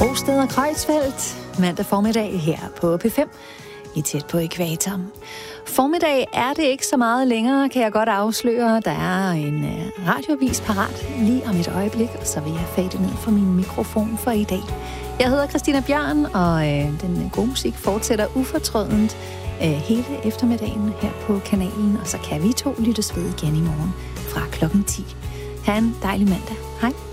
Rosted og Kreuzfeldt, mandag formiddag her på P5, i tæt på ækvator. Formiddag er det ikke så meget længere, kan jeg godt afsløre. Der er en radiovis parat lige om et øjeblik, og så vil jeg fade ned fra min mikrofon for i dag. Jeg hedder Christina Bjørn, og den gode musik fortsætter ufortrødent hele eftermiddagen her på kanalen, og så kan vi to lyttes ved igen i morgen fra klokken 10. Ha' en dejlig mandag. Hej.